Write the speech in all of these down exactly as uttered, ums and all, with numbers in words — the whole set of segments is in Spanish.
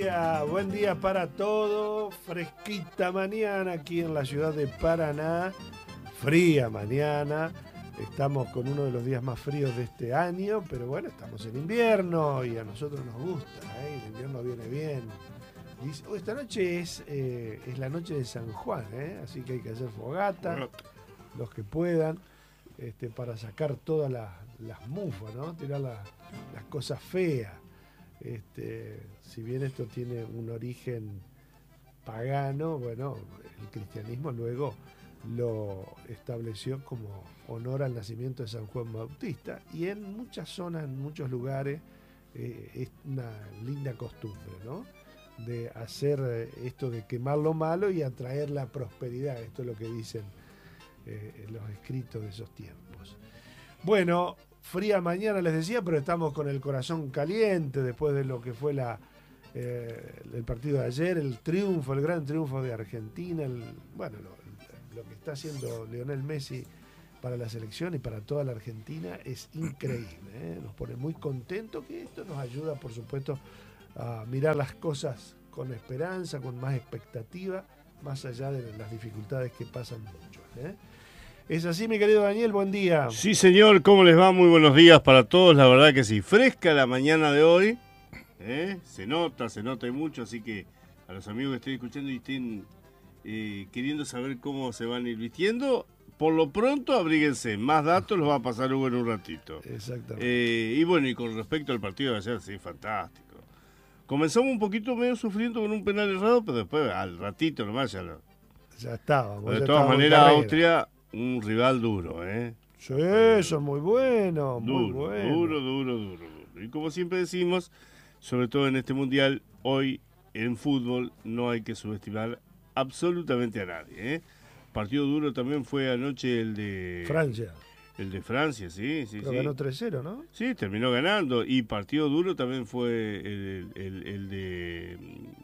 día, buen día para todos. Fresquita mañana aquí en la ciudad de Paraná. Fría mañana. Estamos con uno de los días más fríos de este año, pero bueno, estamos en invierno y a nosotros nos gusta, ¿eh? El invierno viene bien. Dice, oh, esta noche es, eh, es la noche de San Juan, ¿eh? Así que hay que hacer fogata, los que puedan, este, para sacar todas las, las mufas, ¿no? Tirar la, las cosas feas. Este, si bien esto tiene un origen pagano, bueno, el cristianismo luego lo estableció como honor al nacimiento de San Juan Bautista, y en muchas zonas, en muchos lugares, eh, es una linda costumbre, ¿no? De hacer esto de quemar lo malo y atraer la prosperidad. Esto es lo que dicen eh, los escritos de esos tiempos. Bueno, fría mañana les decía, pero estamos con el corazón caliente después de lo que fue la eh, el partido de ayer, el triunfo, el gran triunfo de Argentina, el, bueno, lo, lo que está haciendo Lionel Messi para la selección y para toda la Argentina es increíble, ¿eh? Nos pone muy contentos, que esto nos ayuda, por supuesto, a mirar las cosas con esperanza, con más expectativa, más allá de las dificultades que pasan muchos, ¿eh? ¿Es así, mi querido Daniel? Buen día. Sí, señor, ¿cómo les va? Muy buenos días para todos, la verdad que sí, fresca la mañana de hoy, ¿eh? Se nota, se nota y mucho, así que a los amigos que estén escuchando y estén eh, queriendo saber cómo se van a ir vistiendo, por lo pronto abríguense, más datos los va a pasar Hugo en un ratito. Exactamente. Eh, y bueno, y con respecto al partido de ayer, sí, fantástico. Comenzamos un poquito medio sufriendo con un penal errado, pero después al ratito nomás ya lo... Ya estábamos. De ya todas estábamos maneras, Austria, un rival duro, ¿eh? Sí, eso es muy bueno, Duro, muy bueno. duro, duro, duro, duro. Y como siempre decimos, sobre todo en este mundial, hoy en fútbol no hay que subestimar absolutamente a nadie, ¿eh? Partido duro también fue anoche el de... Francia. El de Francia, sí, sí, Pero sí. ganó tres cero, ¿no? Sí, terminó ganando. Y partido duro también fue el, el, el de...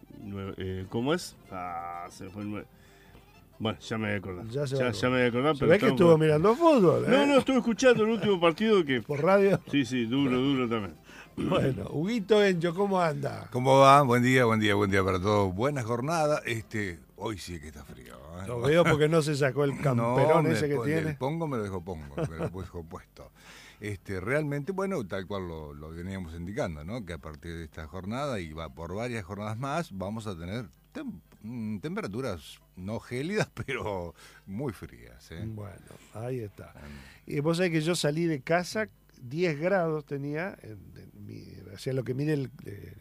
Eh, ¿Cómo es? Ah, se fue el... nueve. Bueno, ya me voy a acordar. Ya, se ya, ya me voy a acordar. Se pero ve que estuvo con... mirando fútbol, ¿eh? No, no, estuve escuchando el último partido que... ¿Por radio? Sí, sí, duro, duro también. Bueno, Huguito Encho, ¿cómo anda? ¿Cómo va? Buen día, buen día, buen día para todos. Buena jornada. Este, hoy sí que está frío, ¿eh? Lo veo porque no se sacó el camperón no, ese que pon, tiene. El pongo me lo dejo pongo, me lo dejo puesto. Este, realmente, bueno, tal cual lo, lo veníamos indicando, ¿no? Que a partir de esta jornada y va por varias jornadas más, vamos a tener tem- temperaturas no gélidas, pero muy frías, ¿eh? Bueno, ahí está. Y vos sabés que yo salí de casa, diez grados tenía, en, en mi, o sea, lo que mide el,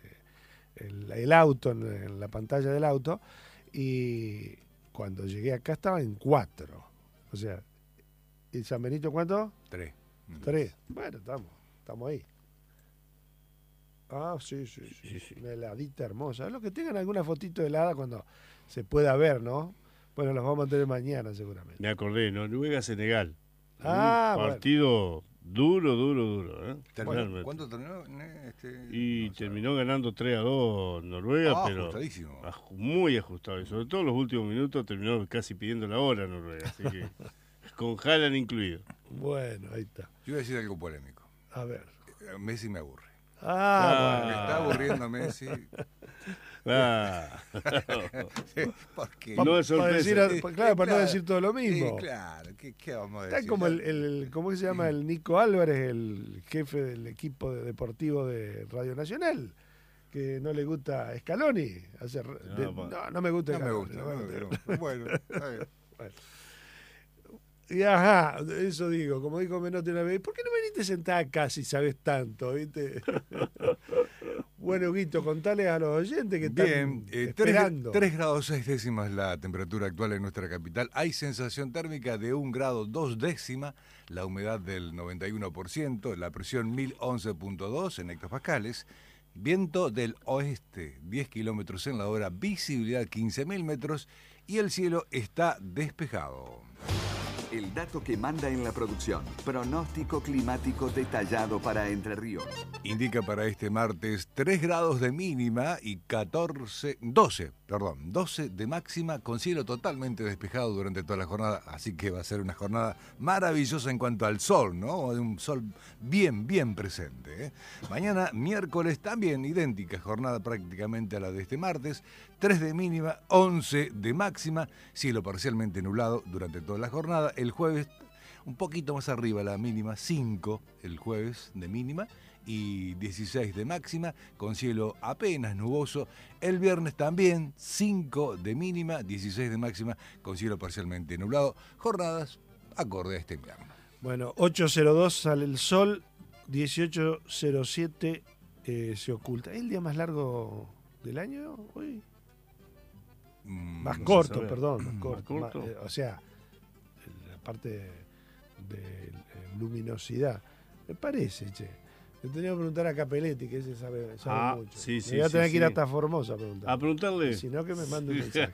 el, el auto, en, en la pantalla del auto, y cuando llegué acá estaba en cuatro. O sea, ¿y San Benito cuánto? Tres. Tres. Bueno, estamos, estamos ahí. Ah, sí, sí, sí, Sí, sí. una heladita hermosa. Los que tengan alguna fotito helada cuando se pueda ver, ¿no? Bueno, los vamos a tener mañana seguramente. Me acordé, Noruega-Senegal. Ah, un bueno. partido duro, duro, duro, ¿eh? Terminó- Realmente. ¿Cuánto terminó? Este, Y no sé. terminó ganando tres a dos Noruega, Ah, pero ajustadísimo. aj- muy ajustado. Y sobre todo los últimos minutos terminó casi pidiendo la hora Noruega. Así que con Haaland incluido. Bueno, ahí está. Yo voy a decir algo polémico. A ver. Eh, Messi me aburre. Ah, Me está aburriendo Messi. Ah. Porque No es para sorpresa. decir, claro, para no decir todo lo mismo. Sí, claro, ¿qué, qué vamos a decir? Está como el, el, ¿cómo se llama? El Nico Álvarez, el jefe del equipo de- deportivo de Radio Nacional, que no le gusta Scaloni. Hacer, de- pa. no, no me gusta No me Scaloni. gusta. no me no, gusta. no, no. Bueno, está bien. Bueno. Y ajá, eso digo, como dijo Menotti una vez, ¿por qué no veniste sentada acá si sabes tanto, viste? Bueno, Guito, contale a los oyentes que están Bien, eh, esperando. tres grados seis décimas la temperatura actual en nuestra capital. Hay sensación térmica de un grado dos décima, la humedad del noventa y uno por ciento, la presión mil once punto dos en hectopascales, viento del oeste diez kilómetros en la hora, visibilidad quince mil metros y el cielo está despejado. El dato que manda en la producción. Pronóstico climático detallado para Entre Ríos. Indica para este martes tres grados de mínima y catorce, doce perdón, doce de máxima con cielo totalmente despejado durante toda la jornada, así que va a ser una jornada maravillosa en cuanto al sol, ¿no? Un sol bien, bien presente, ¿eh? Mañana, miércoles, también idéntica jornada prácticamente a la de este martes, tres de mínima, once de máxima, cielo parcialmente nublado durante toda la jornada. El jueves, un poquito más arriba la mínima, cinco el jueves de mínima, y dieciséis de máxima, con cielo apenas nuboso. El viernes también, cinco de mínima, dieciséis de máxima, con cielo parcialmente nublado. Jornadas acorde a este invierno. Bueno, ocho cero dos sale el sol, dieciocho cero siete eh, se oculta. ¿Es el día más largo del año hoy? Mm, Más no corto, se perdón, más Más corto. corto. Más, eh, o sea, la parte de, de, eh, luminosidad. Me parece, che. Le tenía que preguntar a Capelletti, que ese sabe, sabe Ah, mucho. sí, sí, me voy a sí, tener que ir sí. hasta Formosa a preguntar. A preguntarle. Si no, que me mande un mensaje.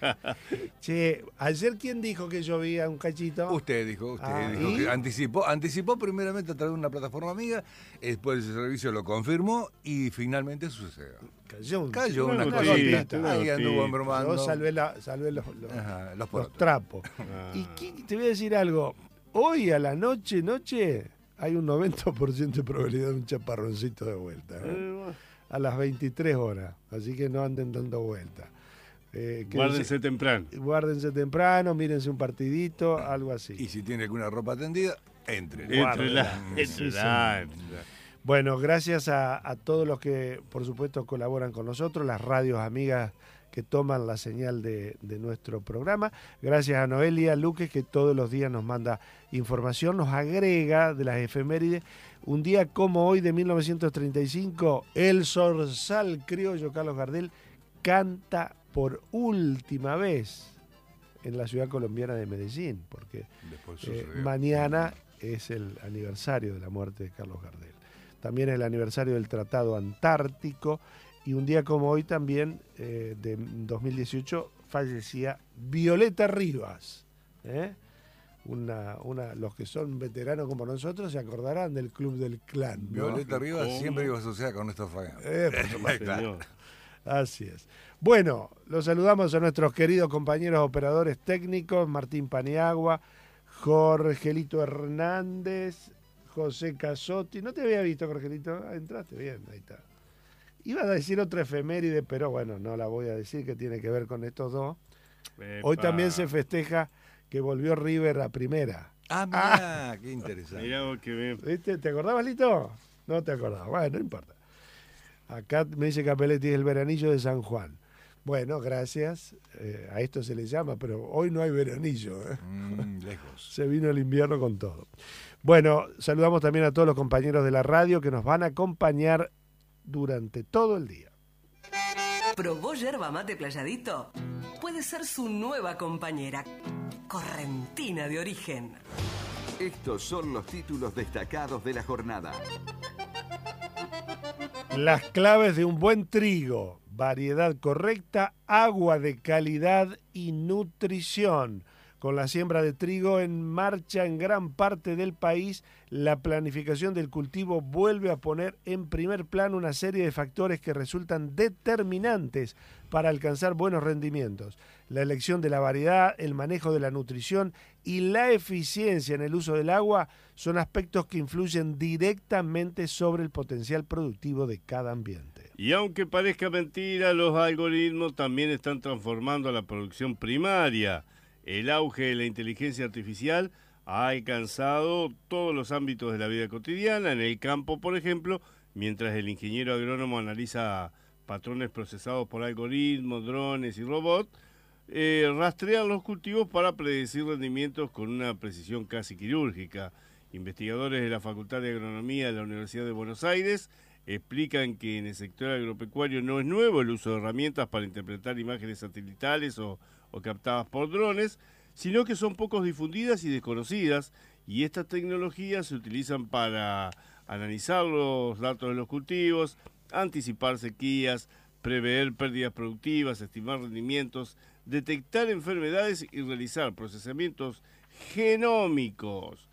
Che, ayer, ¿quién dijo que llovía un cachito? Usted dijo, usted Ah, dijo ¿y? que anticipó, anticipó primeramente a través de una plataforma amiga, después el servicio lo confirmó y finalmente sucedió. Cayó, un, Cayó una una gotita, cosita, una ahí anduvo gotita. embromando. Yo salvé, la, salvé los, los, Ajá, los los porotos. trapos. Ah. Y qué- te voy a decir algo. Hoy a la noche, noche, hay un noventa por ciento de probabilidad de un chaparroncito de vuelta. ¿eh? Eh, bueno. A las veintitrés horas. Así que no anden dando vuelta. Eh, quédense- Guárdense temprano. guárdense temprano, mírense un partidito, algo así. Y si tiene alguna ropa tendida, entre. Entrela, Guárdala. entrela, Sí, entrela. Bueno, gracias a, a todos los que, por supuesto, colaboran con nosotros, las radios amigas que toman la señal de, de nuestro programa. Gracias a Noelia Luque, que todos los días nos manda información, nos agrega de las efemérides. Un día como hoy de mil novecientos treinta y cinco, el zorzal criollo Carlos Gardel canta por última vez en la ciudad colombiana de Medellín, porque Después eh, sucedió. mañana es el aniversario de la muerte de Carlos Gardel. También es el aniversario del Tratado Antártico y un día como hoy también, eh, de dos mil dieciocho, fallecía Violeta Rivas. ¿eh? Una, una, los que son veteranos como nosotros se acordarán del Club del Clan. ¿no? Violeta Rivas ¿Cómo? siempre iba asociada con Néstor Fabián. Eh, por supuesto. Señor. Así es. Bueno, los saludamos a nuestros queridos compañeros operadores técnicos, Martín Paniagua, Jorgelito Hernández, José Casotti. No te había visto, Jorgelito. Ah, entraste bien, ahí está. Iba a decir otra efeméride, pero bueno, no la voy a decir, que tiene que ver con estos dos. Hoy Epa. también se festeja que volvió River a primera. Ah, mirá, qué interesante. Mirá vos que bien. ¿Viste? ¿Te acordabas, Lito? No te acordabas. Bueno, no importa. Acá me dice Capelletti, es el veranillo de San Juan. Bueno, gracias. Eh, a esto se le llama, pero hoy no hay veranillo. ¿eh? Mm, lejos. Se vino el invierno con todo. Bueno, saludamos también a todos los compañeros de la radio que nos van a acompañar durante todo el día. ¿Probó yerba mate Playadito? Puede ser su nueva compañera. Correntina de origen. Estos son los títulos destacados de la jornada. Las claves de un buen trigo: variedad correcta, agua de calidad y nutrición. Con la siembra de trigo en marcha en gran parte del país, la planificación del cultivo vuelve a poner en primer plano una serie de factores que resultan determinantes para alcanzar buenos rendimientos. La elección de la variedad, el manejo de la nutrición y la eficiencia en el uso del agua son aspectos que influyen directamente sobre el potencial productivo de cada ambiente. Y aunque parezca mentira, los algoritmos también están transformando la producción primaria. El auge de la inteligencia artificial ha alcanzado todos los ámbitos de la vida cotidiana. En el campo, por ejemplo, mientras el ingeniero agrónomo analiza patrones procesados por algoritmos, drones y robots, eh, rastrean los cultivos para predecir rendimientos con una precisión casi quirúrgica. Investigadores de la Facultad de Agronomía de la Universidad de Buenos Aires explican que en el sector agropecuario no es nuevo el uso de herramientas para interpretar imágenes satelitales o, o captadas por drones, sino que son poco difundidas y desconocidas, y estas tecnologías se utilizan para analizar los datos de los cultivos, anticipar sequías, prever pérdidas productivas, estimar rendimientos, detectar enfermedades y realizar procesamientos genómicos.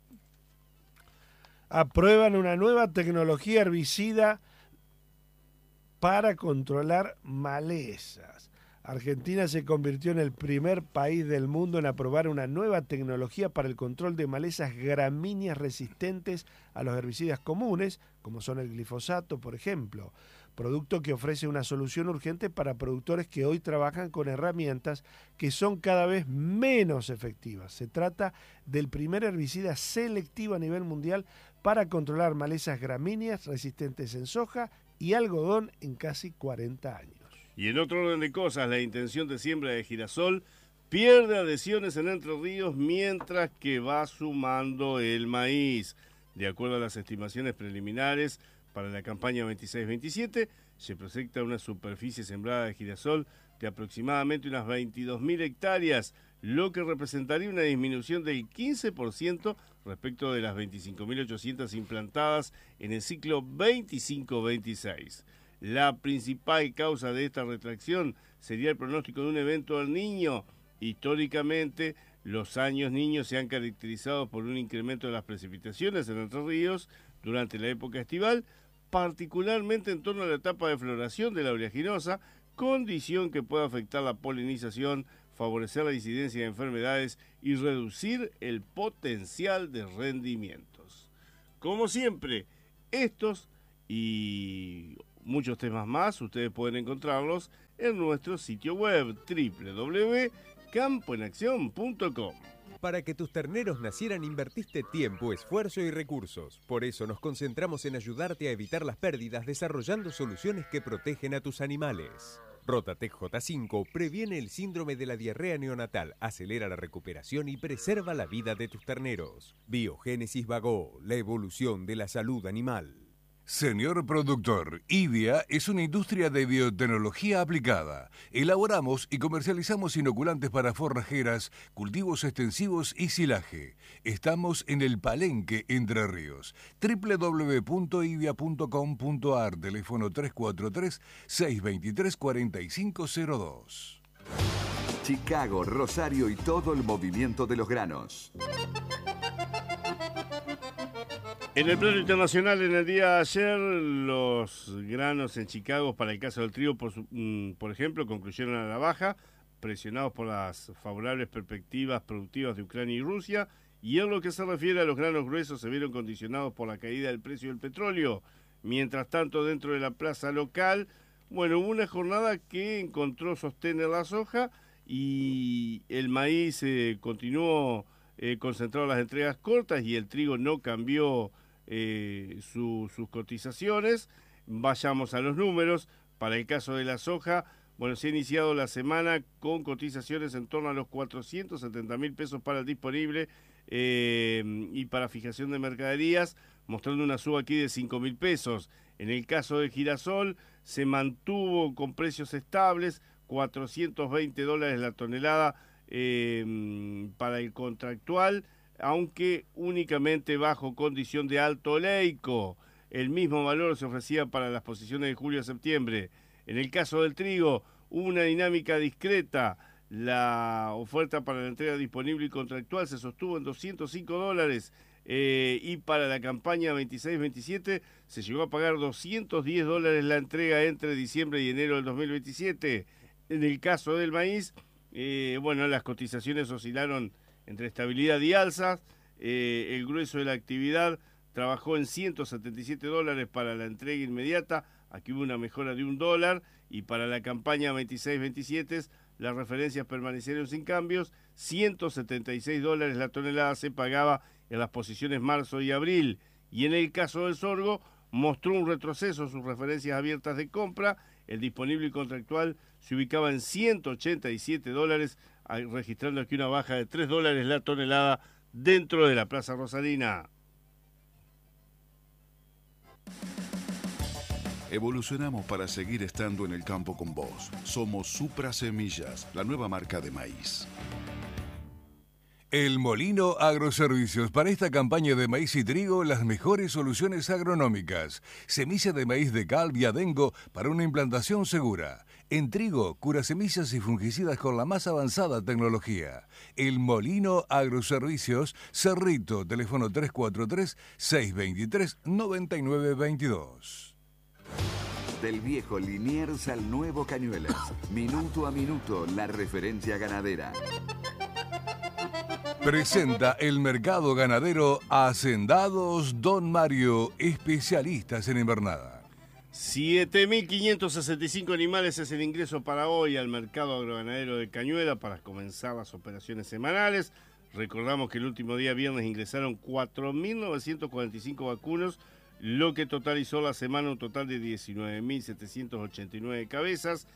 Aprueban una nueva tecnología herbicida para controlar malezas. Argentina se convirtió en el primer país del mundo en aprobar una nueva tecnología para el control de malezas gramíneas resistentes a los herbicidas comunes, como son el glifosato, por ejemplo, producto que ofrece una solución urgente para productores que hoy trabajan con herramientas que son cada vez menos efectivas. Se trata del primer herbicida selectivo a nivel mundial para controlar malezas gramíneas resistentes en soja y algodón en casi cuarenta años. Y en otro orden de cosas, la intención de siembra de girasol pierde adhesiones en Entre Ríos mientras que va sumando el maíz. De acuerdo a las estimaciones preliminares para la campaña veintiséis veintisiete, se proyecta una superficie sembrada de girasol de aproximadamente unas veintidós mil hectáreas, lo que representaría una disminución del quince por ciento respecto de las veinticinco mil ochocientas implantadas en el ciclo veinticinco veintiséis. La principal causa de esta retracción sería el pronóstico de un evento del Niño. Históricamente, los años niños se han caracterizado por un incremento de las precipitaciones en Entre Ríos durante la época estival, particularmente en torno a la etapa de floración de la oleaginosa, condición que puede afectar la polinización, favorecer la incidencia de enfermedades y reducir el potencial de rendimientos. Como siempre, estos y muchos temas más ustedes pueden encontrarlos en nuestro sitio web doble u doble u doble u punto campo en acción punto com. Para que tus terneros nacieran invertiste tiempo, esfuerzo y recursos. Por eso nos concentramos en ayudarte a evitar las pérdidas desarrollando soluciones que protegen a tus animales. Rotatec J cinco previene el síndrome de la diarrea neonatal, acelera la recuperación y preserva la vida de tus terneros. Biogénesis Vago, la evolución de la salud animal. Señor productor, IDIA es una industria de biotecnología aplicada. Elaboramos y comercializamos inoculantes para forrajeras, cultivos extensivos y silaje. Estamos en el Palenque, Entre Ríos. doble u doble u doble u punto idia punto com punto a r, teléfono tres cuatro tres, seis dos tres, cuatro cinco cero dos. Chicago, Rosario y todo el movimiento de los granos. En el plano internacional, en el día de ayer, los granos en Chicago para el caso del trigo, por, su, por ejemplo, concluyeron a la baja, presionados por las favorables perspectivas productivas de Ucrania y Rusia, y en lo que se refiere a los granos gruesos se vieron condicionados por la caída del precio del petróleo. Mientras tanto, dentro de la plaza local, bueno, hubo una jornada que encontró sostén en la soja y el maíz eh, continuó eh, concentrado en las entregas cortas y el trigo no cambió Eh, su, sus cotizaciones. Vayamos a los números. Para el caso de la soja, bueno, se ha iniciado la semana con cotizaciones en torno a los cuatrocientos setenta mil pesos para el disponible eh, y para fijación de mercaderías, mostrando una suba aquí de cinco mil pesos. En el caso del girasol, se mantuvo con precios estables, cuatrocientos veinte dólares la tonelada eh, para el contractual, aunque únicamente bajo condición de alto oleico. El mismo valor se ofrecía para las posiciones de julio a septiembre. En el caso del trigo, hubo una dinámica discreta. La oferta para la entrega disponible y contractual se sostuvo en doscientos cinco dólares eh, y para la campaña veintiséis veintisiete se llegó a pagar doscientos diez dólares la entrega entre diciembre y enero del dos mil veintisiete. En el caso del maíz, eh, bueno, las cotizaciones oscilaron entre estabilidad y alzas. Eh, el grueso de la actividad trabajó en ciento setenta y siete dólares para la entrega inmediata, aquí hubo una mejora de un dólar, y para la campaña veintiséis veintisiete las referencias permanecieron sin cambios, ciento setenta y seis dólares la tonelada se pagaba en las posiciones marzo y abril, y en el caso del sorgo mostró un retroceso en sus referencias abiertas de compra, el disponible y contractual se ubicaba en ciento ochenta y siete dólares, registrando aquí una baja de tres dólares la tonelada dentro de la Plaza Rosarina. Evolucionamos para seguir estando en el campo con vos. Somos Supra Semillas, la nueva marca de maíz. El Molino Agroservicios. Para esta campaña de maíz y trigo, las mejores soluciones agronómicas. Semilla de maíz de cal Viadengo para una implantación segura. En trigo, cura semillas y fungicidas con la más avanzada tecnología. El Molino Agroservicios, Cerrito, teléfono tres cuatro tres, seis dos tres, nueve nueve dos dos. del viejo Liniers al nuevo Cañuelas. Minuto a minuto, la referencia ganadera. Presenta el mercado ganadero Hacendados Don Mario, especialistas en invernada. siete mil quinientos sesenta y cinco animales es el ingreso para hoy al mercado agroganadero de Cañuelas para comenzar las operaciones semanales. Recordamos que el último día viernes ingresaron cuatro mil novecientos cuarenta y cinco vacunos, lo que totalizó la semana un total de diecinueve mil setecientos ochenta y nueve cabezas.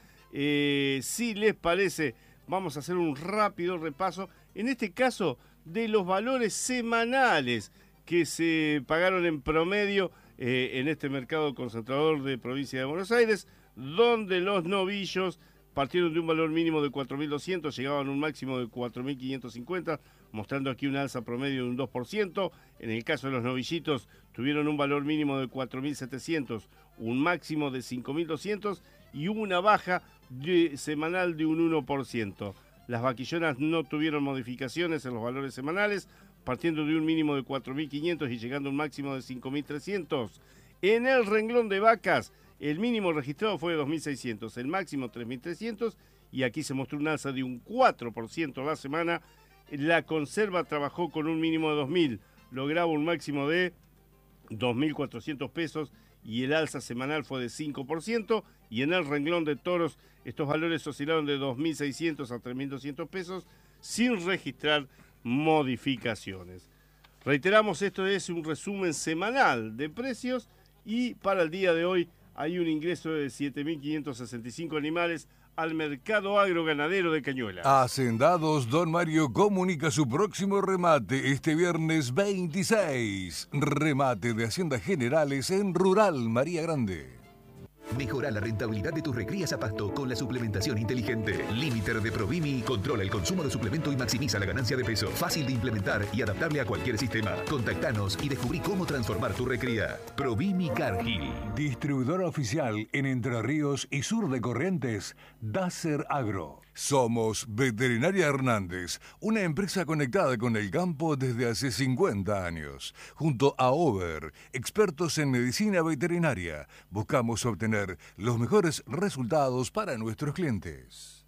Eh, si les parece, vamos a hacer un rápido repaso, en este caso, de los valores semanales que se pagaron en promedio eh, en este mercado concentrador de provincia de Buenos Aires, donde los novillos partieron de un valor mínimo de cuatro mil doscientos, llegaban a un máximo de cuatro mil quinientos cincuenta, mostrando aquí una alza promedio de un dos por ciento. En el caso de los novillitos, tuvieron un valor mínimo de cuatro mil setecientos, un máximo de cinco mil doscientos y una baja de, semanal de un uno por ciento. Las vaquillonas no tuvieron modificaciones en los valores semanales, partiendo de un mínimo de cuatro mil quinientos y llegando a un máximo de cinco mil trescientos. En el renglón de vacas, el mínimo registrado fue de dos mil seiscientos, el máximo tres mil trescientos, y aquí se mostró una alza de un cuatro por ciento la semana. La conserva trabajó con un mínimo de dos mil, lograba un máximo de dos mil cuatrocientos pesos y el alza semanal fue de cinco por ciento. Y en el renglón de toros, estos valores oscilaron de dos mil seiscientos a tres mil doscientos pesos sin registrar modificaciones. Reiteramos, esto es un resumen semanal de precios y para el día de hoy hay un ingreso de siete mil quinientos sesenta y cinco animales al mercado agroganadero de Cañuelas. Hacendados Don Mario comunica su próximo remate este viernes veintiséis. Remate de Haciendas Generales en Rural María Grande. Mejora la rentabilidad de tus recrías a pasto con la suplementación inteligente. Limiter de Provimi controla el consumo de suplemento y maximiza la ganancia de peso. Fácil de implementar y adaptable a cualquier sistema. Contactanos y descubrí cómo transformar tu recría. Provimi Cargill. Distribuidora oficial en Entre Ríos y sur de Corrientes, Dacer Agro. Somos Veterinaria Hernández, una empresa conectada con el campo desde hace cincuenta años. Junto a Over, expertos en medicina veterinaria, buscamos obtener los mejores resultados para nuestros clientes.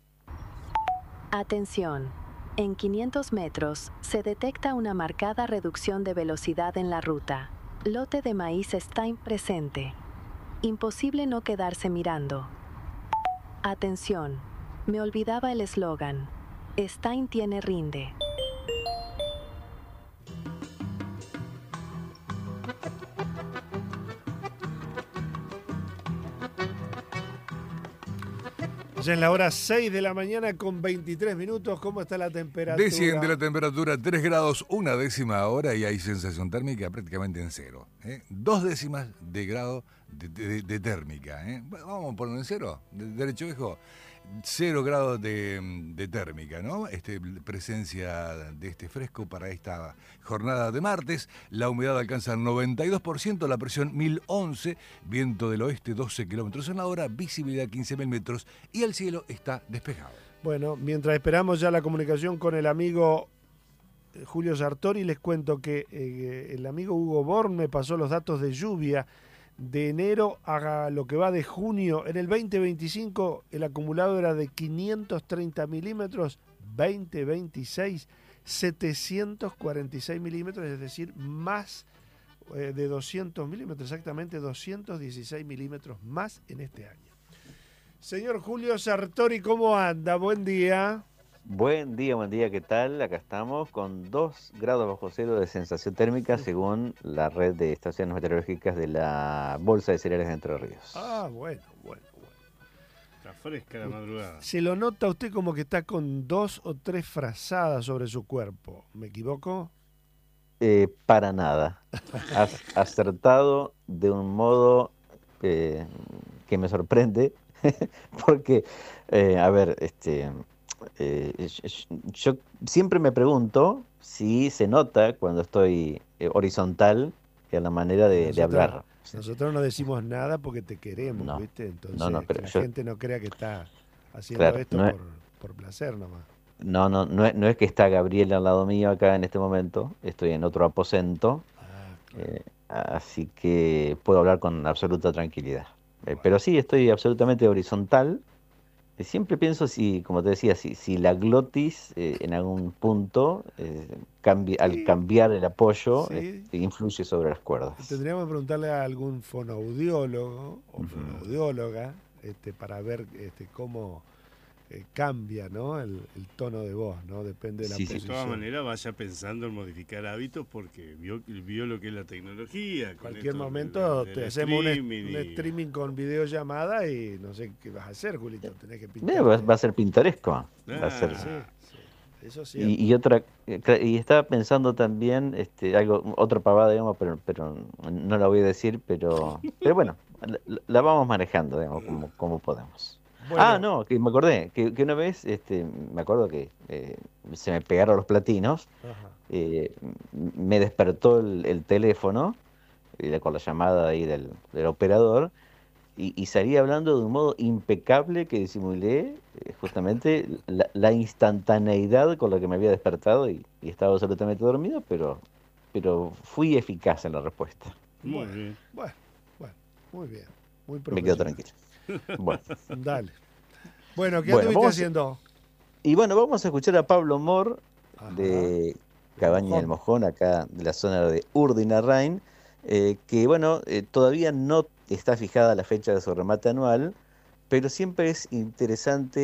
Atención. En quinientos metros se detecta una marcada reducción de velocidad en la ruta. Lote de maíz está presente. Imposible no quedarse mirando. Atención. Me olvidaba el eslogan. Stein tiene rinde. Ya en la hora seis de la mañana con veintitrés minutos. ¿Cómo está la temperatura? Desciende la temperatura tres grados, una décima ahora y hay sensación térmica prácticamente en cero. ¿eh? Dos décimas de grado de, de, de térmica. ¿eh? Vamos a ponerlo en cero. De, derecho viejo. Cero grados de, de térmica, ¿no? Este, presencia de este fresco para esta jornada de martes. La humedad alcanza el noventa y dos por ciento, la presión mil once, viento del oeste doce kilómetros en la hora, visibilidad quince mil metros y el cielo está despejado. Bueno, mientras esperamos ya la comunicación con el amigo Julio Sartori, les cuento que eh, el amigo Hugo Born me pasó los datos de lluvia de enero a lo que va de junio. En el veinte veinticinco el acumulado era de quinientos treinta milímetros, veinte veintiséis setecientos cuarenta y seis milímetros, es decir, más eh, de doscientos milímetros, exactamente doscientos dieciséis milímetros más en este año. Señor Julio Sartori, ¿cómo anda? Buen día. Buen día, buen día, ¿qué tal? Acá estamos con dos grados bajo cero de sensación térmica según la red de estaciones meteorológicas de la Bolsa de Cereales de Entre Ríos. Ah, bueno, bueno, bueno. Está fresca la madrugada. Se lo nota a usted como que está con dos o tres frazadas sobre su cuerpo. ¿Me equivoco? Eh, para nada. Has acertado de un modo eh, que me sorprende porque, eh, a ver, este... Eh, yo siempre me pregunto si se nota cuando estoy eh, horizontal en la manera de, nosotros, de hablar. Nosotros no decimos nada porque te queremos, no, ¿viste? Entonces no, no, pero que la yo, gente no crea que está haciendo claro, esto no es, por, por placer nomás. No, no, no es, no es que está Gabriela al lado mío acá en este momento, estoy en otro aposento, ah, claro. eh, así que puedo hablar con absoluta tranquilidad. Eh, pero sí, estoy absolutamente horizontal. Eh, Siempre pienso si, como te decía, si, si la glotis eh, en algún punto, eh, cambi- al Sí, cambiar el apoyo, sí. este, influye sobre las cuerdas. Tendríamos que preguntarle a algún fonoaudiólogo o Ujú. fonoaudióloga este, para ver este, cómo eh, cambia, ¿no? el, el tono de voz, ¿no? Depende de la Sí, sí. De posición. todas maneras, vaya pensando en modificar hábitos porque vio, vio lo que es la tecnología. En con cualquier esto momento del- te del hacemos un, est- streaming un y- streaming con videollamada y no sé qué vas a hacer, Julito. Tenés que Mira, va, pintarte. va a ser pintoresco. Va a ser. Ah, Sí, sí, eso sí. Y, y otra, eh, cla- y estaba pensando también, este, algo, otra pavada, digamos, pero, pero no la voy a decir, pero, pero bueno, la, la vamos manejando, digamos, como, como podemos. Bueno, Ah, no, que me acordé, que, que una vez, este, me acuerdo que eh, se me pegaron los platinos, ajá. eh, m- me despertó el, el teléfono eh, con la llamada ahí del, del operador y, y salí hablando de un modo impecable que disimulé eh, justamente la, la instantaneidad con la que me había despertado y, y estaba absolutamente dormido, pero, pero fui eficaz en la respuesta. muy Bueno, bien. bueno, bueno, muy bien. Muy Me quedo profesional. tranquilo. Bueno. Dale. Bueno, ¿qué Bueno, anduviste vamos a- haciendo? Y bueno, vamos a escuchar a Pablo Mor Ajá. de Cabaña del Mojón. Mojón, acá de la zona de Urdinarrain, eh, que bueno, eh, todavía no está fijada la fecha de su remate anual, pero siempre es interesante